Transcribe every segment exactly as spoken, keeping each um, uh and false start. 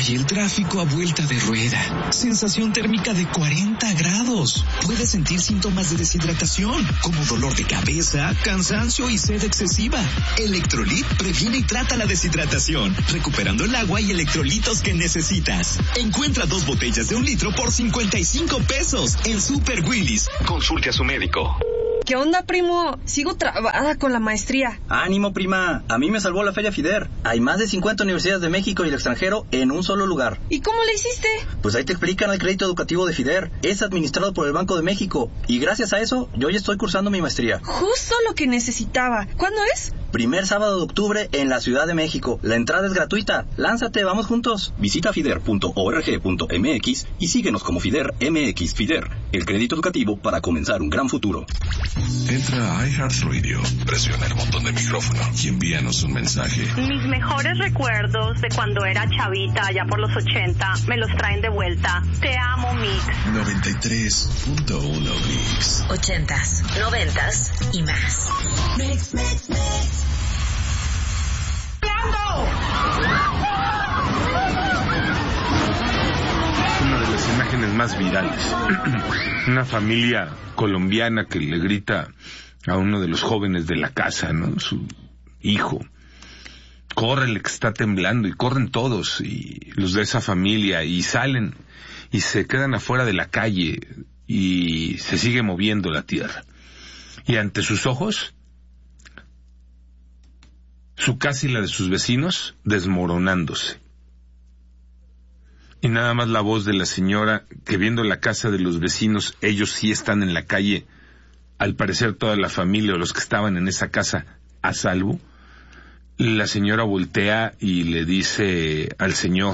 Y el tráfico a vuelta de rueda. Sensación térmica de cuarenta grados. Puedes sentir síntomas de deshidratación, como dolor de cabeza, cansancio y sed excesiva. Electrolit previene y trata la deshidratación, recuperando el agua y electrolitos que necesitas. Encuentra dos botellas de un litro por cincuenta y cinco pesos en Super Willis. Consulte a su médico. ¿Qué onda, primo? Sigo trabada con la maestría. ¡Ánimo, prima! A mí me salvó la Feria FIDER. Hay más de cincuenta universidades de México y el extranjero en un solo lugar. ¿Y cómo le hiciste? Pues ahí te explican el crédito educativo de FIDER. Es administrado por el Banco de México. Y gracias a eso, yo ya estoy cursando mi maestría. Justo lo que necesitaba. ¿Cuándo es? Primer sábado de octubre en la Ciudad de México. La entrada es gratuita. Lánzate, vamos juntos. Visita fider punto org punto m x y síguenos como FIDER M X. FIDER, el crédito educativo para comenzar un gran futuro. Entra a iHeartRadio, presiona el botón de micrófono y envíanos un mensaje. Mis mejores recuerdos de cuando era chavita, allá por los ochenta, me los traen de vuelta. Te amo, Mix. noventa y tres punto uno Mix. Ochentas, noventas y más. Mix, mix, mix. Una de las imágenes más virales. Una familia colombiana que le grita a uno de los jóvenes de la casa, ¿no? Su hijo. Córrele, que está temblando, y corren todos, y los de esa familia, y salen, y se quedan afuera de la calle, y se sigue moviendo la tierra. Y ante sus ojos, su casa y la de sus vecinos desmoronándose. Y nada más la voz de la señora, que viendo la casa de los vecinos, ellos sí están en la calle, al parecer toda la familia o los que estaban en esa casa a salvo. La señora voltea y le dice al señor,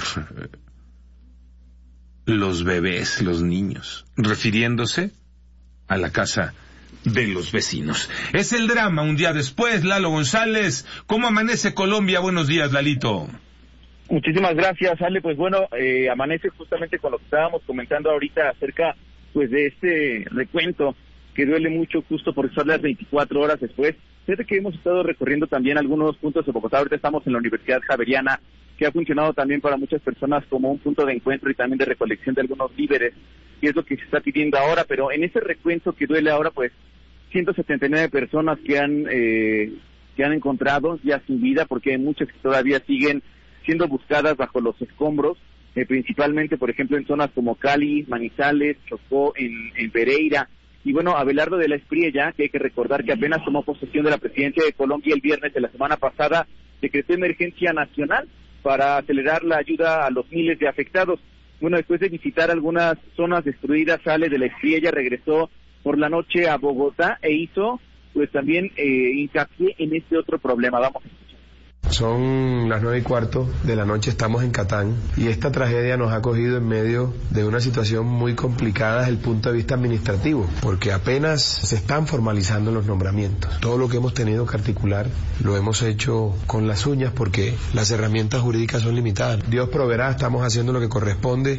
los bebés, los niños, refiriéndose a la casa de los vecinos. Es el drama un día después. Lalo González, ¿cómo amanece Colombia? Buenos días, Lalito. Muchísimas gracias, Ale. Pues bueno, eh, amanece justamente con lo que estábamos comentando ahorita acerca pues de este recuento que duele mucho justo porque son las veinticuatro horas después. Fíjate que hemos estado recorriendo también algunos puntos de Bogotá. Ahorita estamos en la Universidad Javeriana, que ha funcionado también para muchas personas como un punto de encuentro y también de recolección de algunos víveres, y es lo que se está pidiendo ahora. Pero en ese recuento que duele ahora, pues ciento setenta y nueve personas que han eh, que han encontrado ya sin vida, porque hay muchas que todavía siguen siendo buscadas bajo los escombros, eh, principalmente, por ejemplo, en zonas como Cali, Manizales, Chocó, en, en Pereira. Y bueno, Abelardo de la Espriella, que hay que recordar que apenas tomó posesión de la presidencia de Colombia el viernes de la semana pasada, decretó emergencia nacional para acelerar la ayuda a los miles de afectados. Bueno, después de visitar algunas zonas destruidas, sale de la Espriella, regresó por la noche a Bogotá e hizo pues también eh, hincapié en este otro problema. Vamos a escuchar. Son las nueve y cuarto de la noche, estamos en Catán, y esta tragedia nos ha cogido en medio de una situación muy complicada desde el punto de vista administrativo, porque apenas se están formalizando los nombramientos. Todo lo que hemos tenido que articular lo hemos hecho con las uñas porque las herramientas jurídicas son limitadas. Dios proveerá, estamos haciendo lo que corresponde.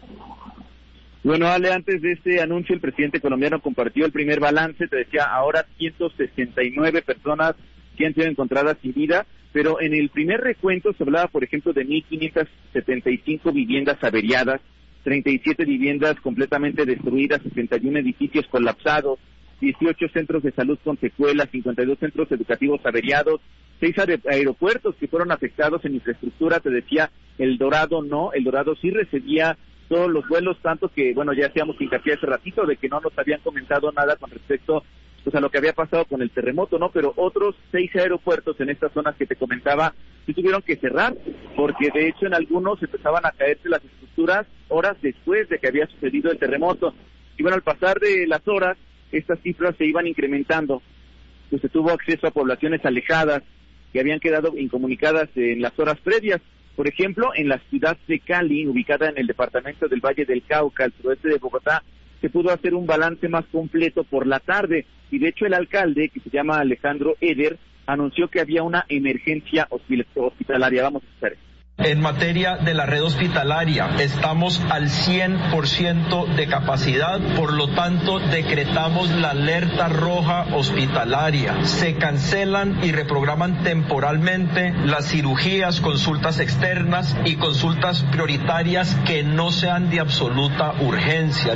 Bueno, Ale, antes de este anuncio, el presidente colombiano compartió el primer balance. Te decía, ahora ciento sesenta y nueve personas que han sido encontradas sin vida, pero en el primer recuento se hablaba, por ejemplo, de mil quinientas setenta y cinco viviendas averiadas, treinta y siete viviendas completamente destruidas, sesenta y uno edificios colapsados, dieciocho centros de salud con secuelas, cincuenta y dos centros educativos averiados, seis aeropuertos que fueron afectados en infraestructura. Te decía, El Dorado no, El Dorado sí recibía todos los vuelos, tanto que, bueno, ya hacíamos hincapié hace ratito de que no nos habían comentado nada con respecto pues a lo que había pasado con el terremoto, ¿no? Pero otros seis aeropuertos en estas zonas que te comentaba sí tuvieron que cerrar, porque de hecho en algunos empezaban a caerse las estructuras horas después de que había sucedido el terremoto. Y bueno, al pasar de las horas, estas cifras se iban incrementando, pues se tuvo acceso a poblaciones alejadas que habían quedado incomunicadas en las horas previas. Por ejemplo, en la ciudad de Cali, ubicada en el departamento del Valle del Cauca, al suroeste de Bogotá, se pudo hacer un balance más completo por la tarde, y de hecho el alcalde, que se llama Alejandro Eder, anunció que había una emergencia hospitalaria. Vamos a escuchar. En materia de la red hospitalaria, estamos al cien por ciento de capacidad, por lo tanto decretamos la alerta roja hospitalaria. Se cancelan y reprograman temporalmente las cirugías, consultas externas y consultas prioritarias que no sean de absoluta urgencia.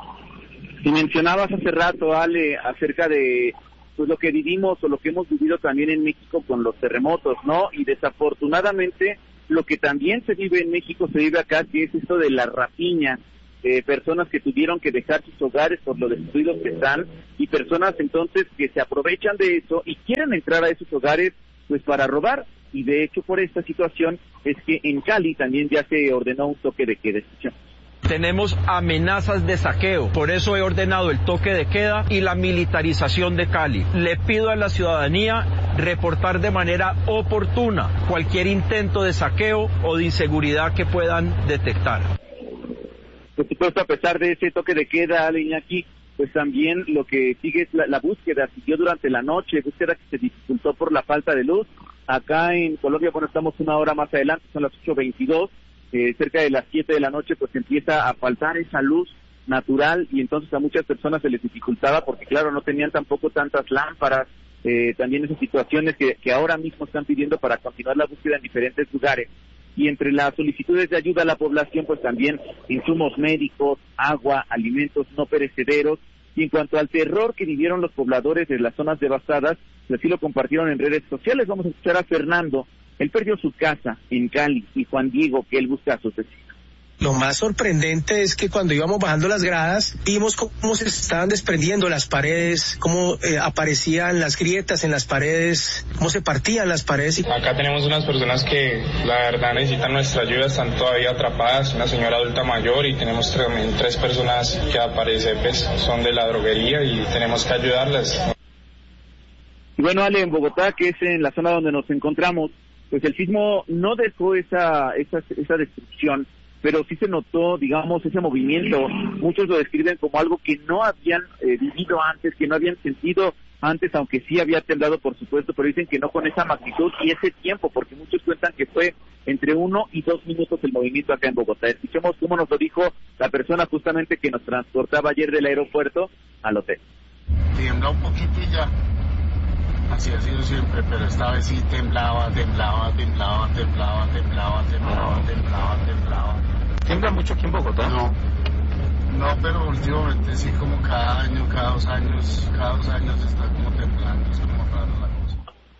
Y mencionabas hace rato, Ale, acerca de pues lo que vivimos o lo que hemos vivido también en México con los terremotos, ¿no? Y desafortunadamente lo que también se vive en México se vive acá, que es esto de la rapiña, eh, personas que tuvieron que dejar sus hogares por lo destruidos que están, y personas entonces que se aprovechan de eso y quieren entrar a esos hogares pues para robar, y de hecho por esta situación es que en Cali también ya se ordenó un toque de queda. Tenemos amenazas de saqueo, por eso he ordenado el toque de queda y la militarización de Cali. Le pido a la ciudadanía reportar de manera oportuna cualquier intento de saqueo o de inseguridad que puedan detectar. Por supuesto, a pesar de ese toque de queda, aquí, pues también lo que sigue es la, la búsqueda, siguió durante la noche, búsqueda que se dificultó por la falta de luz. Acá en Colombia, bueno, estamos una hora más adelante, son las ocho veintidós. Eh, cerca de las siete de la noche pues empieza a faltar esa luz natural, y entonces a muchas personas se les dificultaba porque claro no tenían tampoco tantas lámparas, eh, también esas situaciones que, que ahora mismo están pidiendo para continuar la búsqueda en diferentes lugares. Y entre las solicitudes de ayuda a la población pues también insumos médicos, agua, alimentos no perecederos. Y en cuanto al terror que vivieron los pobladores de las zonas devastadas, pues así lo compartieron en redes sociales. Vamos a escuchar a Fernando. Él perdió su casa en Cali, y Juan Diego, que él busca a sus vecinos. Lo más sorprendente es que cuando íbamos bajando las gradas, vimos cómo se estaban desprendiendo las paredes, cómo eh, aparecían las grietas en las paredes, cómo se partían las paredes. Acá tenemos unas personas que la verdad necesitan nuestra ayuda, están todavía atrapadas, una señora adulta mayor, y tenemos también tres personas que al parecer pues, son de la droguería y tenemos que ayudarlas. Y bueno, Ale, en Bogotá, que es en la zona donde nos encontramos, pues el sismo no dejó esa, esa, esa destrucción, pero sí se notó, digamos, ese movimiento. Muchos lo describen como algo que no habían eh, vivido antes, que no habían sentido antes, aunque sí había temblado, por supuesto, pero dicen que no con esa magnitud y ese tiempo, porque muchos cuentan que fue entre uno y dos minutos el movimiento acá en Bogotá. Escuchemos cómo nos lo dijo la persona justamente que nos transportaba ayer del aeropuerto al hotel. Tiembla un poquito y ya. Así ha sido siempre, pero esta vez sí temblaba, temblaba, temblaba, temblaba, temblaba, temblaba, temblaba, temblaba. ¿Tiembla mucho aquí en Bogotá? No, no, pero últimamente sí, como cada año, cada dos años, cada dos años está como temblando, es como raro la cosa.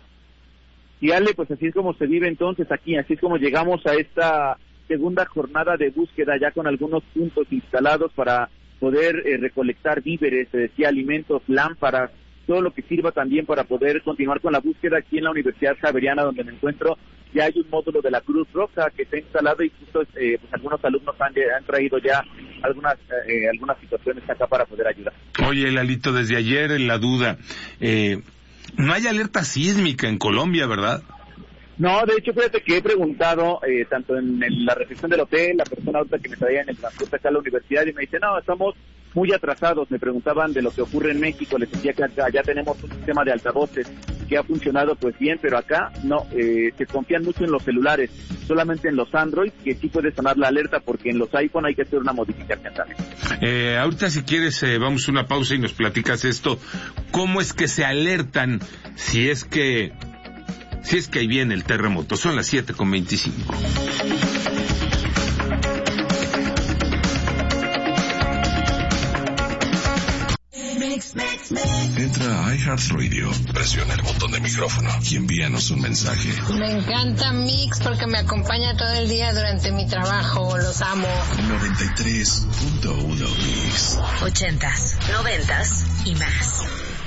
Y Ale, pues así es como se vive entonces aquí, así es como llegamos a esta segunda jornada de búsqueda, ya con algunos puntos instalados para poder eh, recolectar víveres, se decía, alimentos, lámparas, todo lo que sirva también para poder continuar con la búsqueda. Aquí en la Universidad Javeriana, donde me encuentro, ya hay un módulo de la Cruz Roja que está instalado, y justo eh, pues algunos alumnos han, han traído ya algunas eh, algunas situaciones acá para poder ayudar. Oye, Lalito, desde ayer en la duda, eh, no hay alerta sísmica en Colombia, ¿verdad? No, de hecho, fíjate que he preguntado, eh, tanto en el, la recepción del hotel, la persona adulta que me traía en el transporte acá a la universidad, y me dice, no, estamos muy atrasados. Me preguntaban de lo que ocurre en México, les decía que acá ya tenemos un sistema de altavoces que ha funcionado pues bien, pero acá no, eh, se confían mucho en los celulares, solamente en los Android, que sí puede sonar la alerta, porque en los iPhone hay que hacer una modificación también. Eh, ahorita si quieres eh, vamos a una pausa y nos platicas esto, ¿cómo es que se alertan si es que si es que ahí viene el terremoto? Son las siete con veinticinco. Entra a iHeartRadio, presiona el botón de micrófono y envíanos un mensaje. Me encanta Mix porque me acompaña todo el día durante mi trabajo, los amo. noventa y tres punto uno Mix. Ochentas, noventas y más.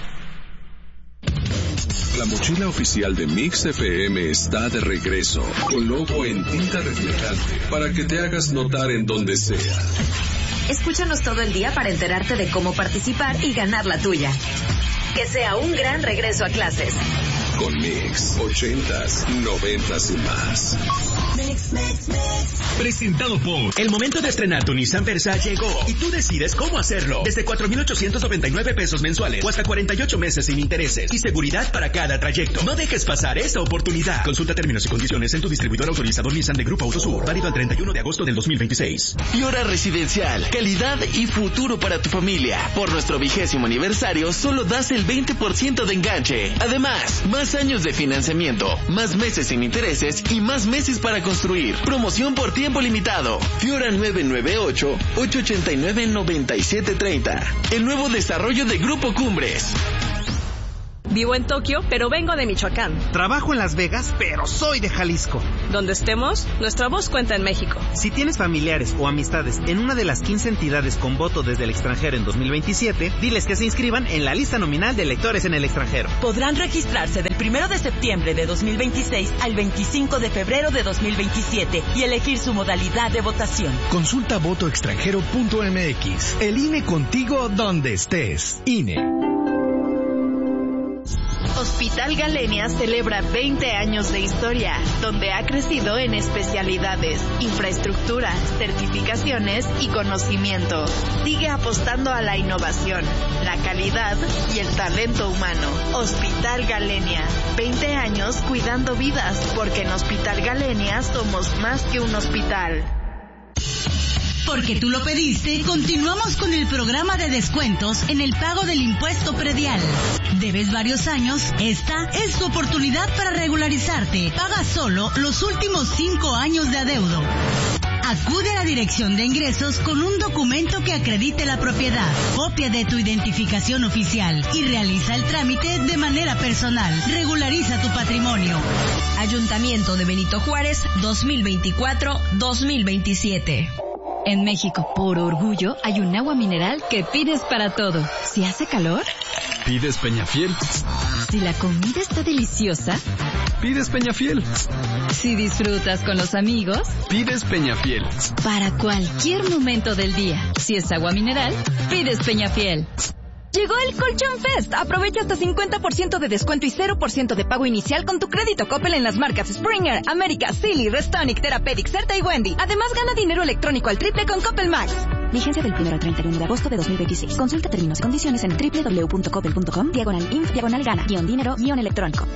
La mochila oficial de Mix F M está de regreso, con logo en tinta reflejante, para que te hagas notar en donde sea. Escúchanos todo el día para enterarte de cómo participar y ganar la tuya. Que sea un gran regreso a clases. Con Mix, ochentas, noventas y más. Mix, mix, mix. Presentado por... El momento de estrenar tu Nissan Versa llegó y tú decides cómo hacerlo. Desde cuatro mil ochocientos noventa y nueve pesos mensuales o hasta cuarenta y ocho meses sin intereses y seguridad para cada trayecto. No dejes pasar esta oportunidad. Consulta términos y condiciones en tu distribuidor autorizado Nissan de Grupo Autosur. Válido al treinta y uno de agosto del dos mil veintiséis. Fiora Residencial. Calidad y futuro para tu familia. Por nuestro vigésimo aniversario solo das el veinte por ciento de enganche. Además, más años de financiamiento, más meses sin intereses y más meses para construir. Promoción por tiempo limitado. Fiora nueve nueve ocho, ocho ocho nueve, nueve siete tres cero. El nuevo desarrollo de Grupo Cumbres. Vivo en Tokio, pero vengo de Michoacán. Trabajo en Las Vegas, pero soy de Jalisco. Donde estemos, nuestra voz cuenta en México. Si tienes familiares o amistades en una de las quince entidades con voto desde el extranjero en dos mil veintisiete, diles que se inscriban en la lista nominal de electores en el extranjero. Podrán registrarse del primero de septiembre de dos mil veintiséis al veinticinco de febrero de dos mil veintisiete y elegir su modalidad de votación. Consulta voto extranjero punto m x. El I N E contigo donde estés. I N E. Hospital Galenia celebra veinte años de historia, donde ha crecido en especialidades, infraestructura, certificaciones y conocimiento. Sigue apostando a la innovación, la calidad y el talento humano. Hospital Galenia, veinte años cuidando vidas, porque en Hospital Galenia somos más que un hospital. Porque tú lo pediste, continuamos con el programa de descuentos en el pago del impuesto predial. ¿Debes varios años? Esta es tu oportunidad para regularizarte. Paga solo los últimos cinco años de adeudo. Acude a la Dirección de Ingresos con un documento que acredite la propiedad, copia de tu identificación oficial y realiza el trámite de manera personal. Regulariza tu patrimonio. Ayuntamiento de Benito Juárez, dos mil veinticuatro a dos mil veintisiete. En México, por orgullo, hay un agua mineral que pides para todo. Si hace calor, pides Peñafiel. Si la comida está deliciosa, pides Peñafiel. Si disfrutas con los amigos, pides Peñafiel. Para cualquier momento del día, si es agua mineral, pides Peñafiel. Llegó el Colchón Fest. Aprovecha hasta cincuenta por ciento de descuento y cero por ciento de pago inicial con tu crédito Coppel en las marcas Springer, América, Silly, Restonic, Therapeutic, Certa y Wendy. Además, gana dinero electrónico al triple con Coppel Max. Vigencia del primero al treinta y uno de agosto de dos mil veintiséis. Consulta términos y condiciones en doble u doble u doble u punto coppel punto com, diagonal inf, diagonal gana, guión dinero, guión electrónico.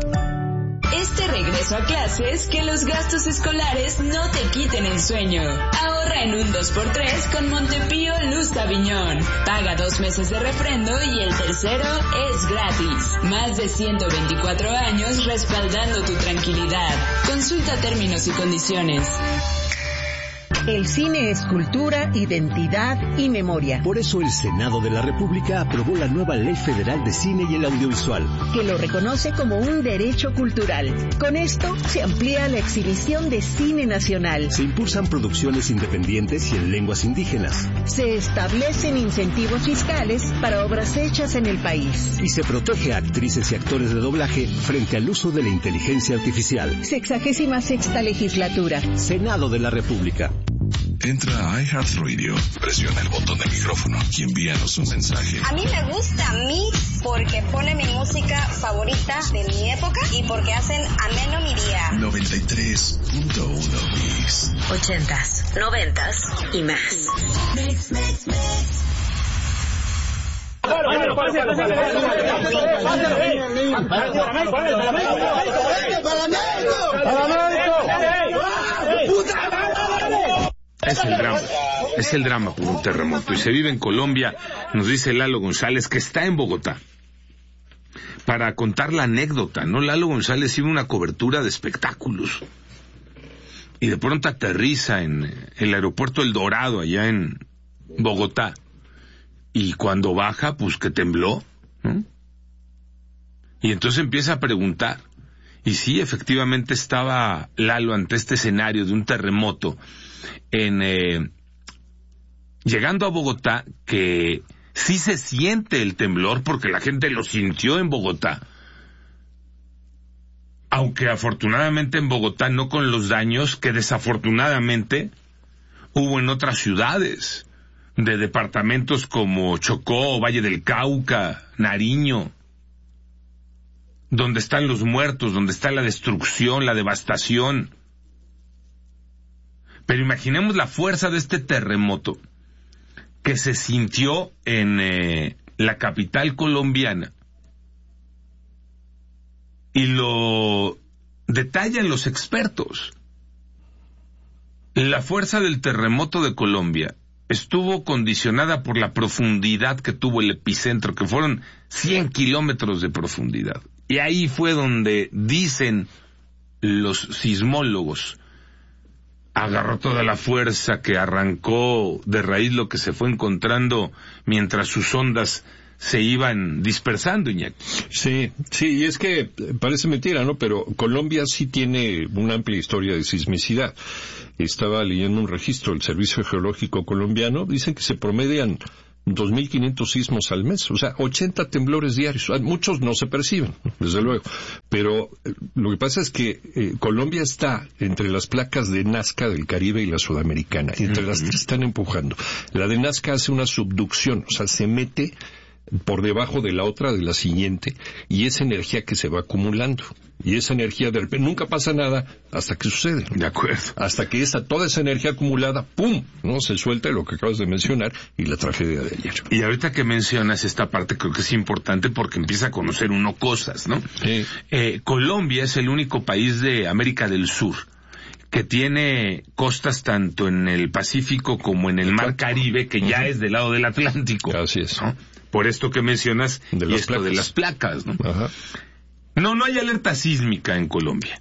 Este regreso a clases, que los gastos escolares no te quiten el sueño. Ahorra en un dos por tres con Montepío Luz Aviñón. Paga dos meses de refrendo y el tercero es gratis. Más de ciento veinticuatro años respaldando tu tranquilidad. Consulta términos y condiciones. El cine es cultura, identidad y memoria. Por eso el Senado de la República aprobó la nueva Ley Federal de Cine y el Audiovisual, que lo reconoce como un derecho cultural. Con esto se amplía la exhibición de cine nacional. Se impulsan producciones independientes y en lenguas indígenas. Se establecen incentivos fiscales para obras hechas en el país. Y se protege a actrices y actores de doblaje frente al uso de la inteligencia artificial. Sexagésima sexta legislatura. Senado de la República. Entra a iHeartRadio, presiona el botón de micrófono y envíanos un mensaje. A mí me gusta Mix porque pone mi música favorita de mi época y porque hacen ameno mi día. noventa y tres punto uno Mix. Ochentas, noventas y más. Mix, mix, mix. Es el drama, es el drama por un terremoto. Y se vive en Colombia, nos dice Lalo González, que está en Bogotá. Para contar la anécdota, ¿no? Lalo González iba a una cobertura de espectáculos. Y de pronto aterriza en el aeropuerto El Dorado, allá en Bogotá. Y cuando baja, pues que tembló, ¿no? Y entonces empieza a preguntar. Y sí, efectivamente estaba Lalo ante este escenario de un terremoto. En eh, llegando a Bogotá, que sí se siente el temblor porque la gente lo sintió en Bogotá, aunque afortunadamente en Bogotá no con los daños que desafortunadamente hubo en otras ciudades de departamentos como Chocó, Valle del Cauca, Nariño, donde están los muertos, donde está la destrucción, la devastación. Pero imaginemos la fuerza de este terremoto que se sintió en eh, la capital colombiana. Y lo detallan los expertos. La fuerza del terremoto de Colombia estuvo condicionada por la profundidad que tuvo el epicentro, que fueron cien kilómetros de profundidad. Y ahí fue donde dicen los sismólogos, agarró toda la fuerza que arrancó de raíz lo que se fue encontrando mientras sus ondas se iban dispersando, Iñaki. Sí, sí, y es que parece mentira, ¿no? Pero Colombia sí tiene una amplia historia de sismicidad. Estaba leyendo un registro del Servicio Geológico Colombiano, dicen que se promedian dos mil quinientos sismos al mes, o sea, ochenta temblores diarios. Muchos no se perciben, desde luego, pero eh, lo que pasa es que eh, Colombia está entre las placas de Nazca del Caribe y la Sudamericana, y entre las tres están empujando. La de Nazca hace una subducción, o sea, se mete por debajo de la otra, de la siguiente, y esa energía que se va acumulando. Y esa energía, de repente, nunca pasa nada hasta que sucede. De acuerdo. Hasta que esa, toda esa energía acumulada, ¡pum!, ¿no? Se suelta, lo que acabas de mencionar, y la tragedia de ayer. Y ahorita que mencionas esta parte, creo que es importante porque empieza a conocer uno cosas, ¿no? Sí. Eh, Colombia es el único país de América del Sur que tiene costas tanto en el Pacífico como en el Mar Caribe, que ya uh-huh. es del lado del Atlántico. Así es. ¿No? Por esto que mencionas, de y esto placas. de las placas, ¿no? Ajá. No, no hay alerta sísmica en Colombia.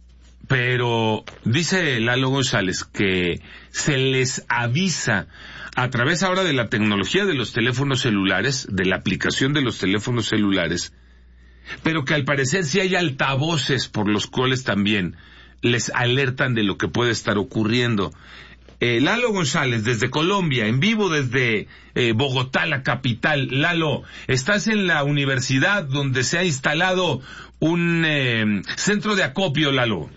Pero dice Lalo González que se les avisa a través ahora de la tecnología de los teléfonos celulares, de la aplicación de los teléfonos celulares, pero que al parecer sí hay altavoces por los cuales también les alertan de lo que puede estar ocurriendo. Eh, Lalo González, desde Colombia, en vivo desde eh, Bogotá, la capital. Lalo, estás en la universidad donde se ha instalado un eh, centro de acopio, Lalo.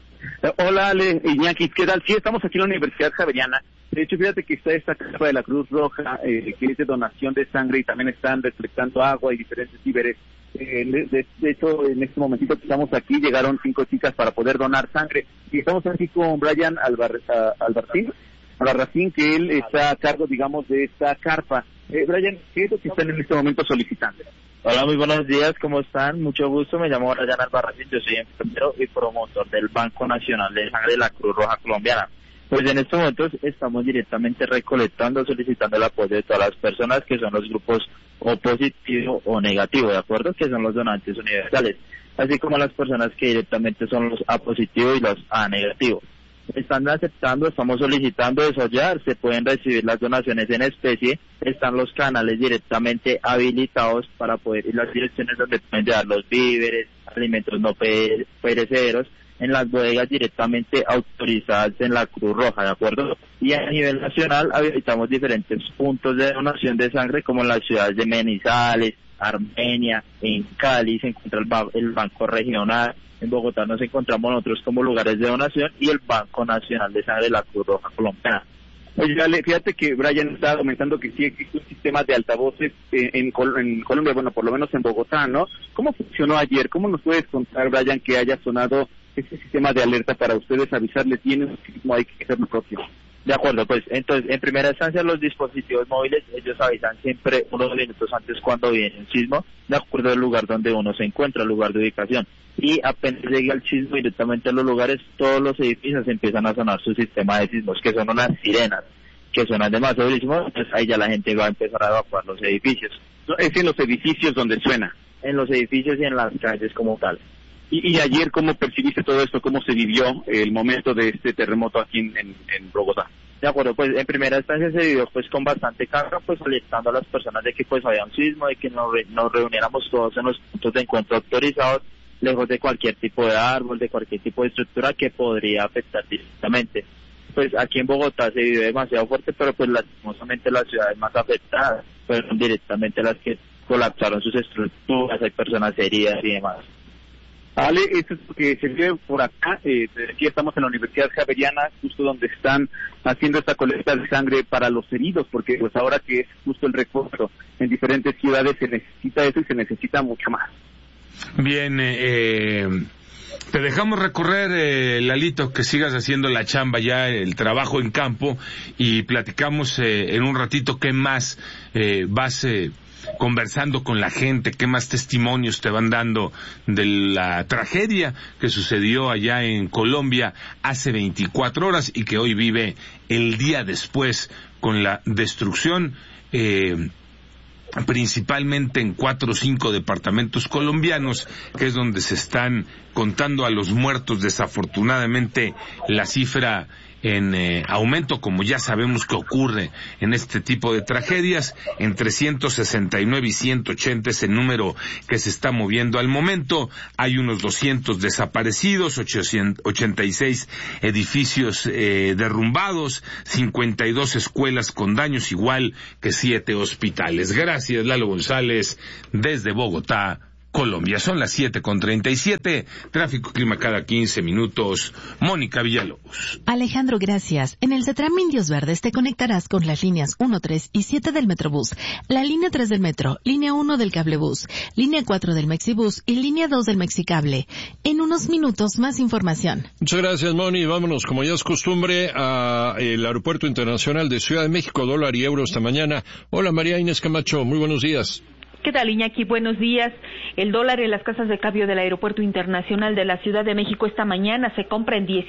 Hola, Ale, Iñaki, ¿qué tal? Sí, estamos aquí en la Universidad Javeriana. De hecho, fíjate que está esta carpa de la Cruz Roja, eh, que es de donación de sangre, y también están recolectando agua y diferentes víveres. Eh, de, de hecho, en este momentito que estamos aquí, llegaron cinco chicas para poder donar sangre. Y estamos aquí con Brian Albar, Albarracín, Albarracín, que él está a cargo, digamos, de esta carpa. Eh, Brian, ¿qué es lo que están en este momento solicitando? Hola, muy buenos días, ¿cómo están? Mucho gusto, me llamo Brian Albarracín, yo soy enfermero y promotor del Banco Nacional de Sangre de la Cruz Roja Colombiana. Pues en estos momentos estamos directamente recolectando, solicitando el apoyo de todas las personas que son los grupos O positivo o negativo, ¿de acuerdo? Que son los donantes universales, así como las personas que directamente son los A positivo y los A negativo. Están aceptando, estamos solicitando desollar, se pueden recibir las donaciones en especie, están los canales directamente habilitados para poder, y las direcciones donde pueden llevar los víveres, alimentos no perecederos, en las bodegas directamente autorizadas en la Cruz Roja, ¿de acuerdo? Y a nivel nacional habilitamos diferentes puntos de donación de sangre, como en las ciudades de Manizales, Armenia, en Cali se encuentra el, ba- el Banco Regional, en Bogotá nos encontramos nosotros como lugares de donación, y el Banco Nacional de Sangre de la Cruz Roja Colombiana. Oye, Ale, fíjate que Brian estaba comentando que sí existe un sistema de altavoces en, en, Col- en Colombia, bueno, por lo menos en Bogotá, ¿no? ¿Cómo funcionó ayer? ¿Cómo nos puedes contar, Brian, que haya sonado ese sistema de alerta para ustedes avisarles tienen no hay que hacer lo propio? De acuerdo, pues entonces en primera instancia los dispositivos móviles, ellos avisan siempre unos minutos antes cuando viene un sismo, de acuerdo al lugar donde uno se encuentra, el lugar de ubicación. Y apenas llega el sismo directamente a los lugares, todos los edificios empiezan a sonar su sistema de sismos, que son unas sirenas, que suenan demasiado durísimo, entonces ahí ya la gente va a empezar a evacuar los edificios. Es en los edificios donde suena. En los edificios y en las calles como tal. Y, y ayer, ¿cómo percibiste todo esto? ¿Cómo se vivió el momento de este terremoto aquí en, en, en Bogotá? De acuerdo, pues en primera instancia se vivió pues con bastante carga, pues alertando a las personas de que pues había un sismo, de que nos, re, nos reuniéramos todos en los puntos de encuentro autorizados, lejos de cualquier tipo de árbol, de cualquier tipo de estructura que podría afectar directamente. Pues aquí en Bogotá se vive demasiado fuerte, pero pues lastimosamente las ciudades más afectadas fueron directamente las que colapsaron sus estructuras, hay personas heridas y demás. Ale, esto es lo que se vive por acá, eh, aquí estamos en la Universidad Javeriana, justo donde están haciendo esta colecta de sangre para los heridos, porque pues ahora que es justo el recuerdo, en diferentes ciudades se necesita eso y se necesita mucho más. Bien, eh, te dejamos recorrer, eh, Lalito, que sigas haciendo la chamba ya, el trabajo en campo, y platicamos eh, en un ratito qué más eh, vas eh, conversando con la gente, qué más testimonios te van dando de la tragedia que sucedió allá en Colombia hace veinticuatro horas y que hoy vive el día después con la destrucción eh, principalmente en cuatro o cinco departamentos colombianos, que es donde se están contando a los muertos. Desafortunadamente la cifra en eh, aumento, como ya sabemos que ocurre en este tipo de tragedias, entre ciento sesenta y nueve y ciento ochenta es el número que se está moviendo al momento. Hay unos doscientos desaparecidos, ochenta y seis edificios eh, derrumbados, cincuenta y dos escuelas con daños, igual que siete hospitales. Gracias, Lalo González, desde Bogotá, Colombia. Son las siete con treinta y siete, tráfico clima cada quince minutos. Mónica Villalobos. Alejandro, gracias. En el CETRAM Indios Verdes te conectarás con las líneas uno, tres y siete del Metrobús, la línea tres del Metro, línea uno del Cablebús, línea cuatro del Mexibús y línea dos del Mexicable. En unos minutos más información. Muchas gracias, Moni. Vámonos, como ya es costumbre, al Aeropuerto Internacional de Ciudad de México, dólar y euro esta mañana. Hola, María Inés Camacho, muy buenos días. ¿Qué tal, Iñaki? Buenos días. El dólar en las casas de cambio del Aeropuerto Internacional de la Ciudad de México esta mañana se compra en diez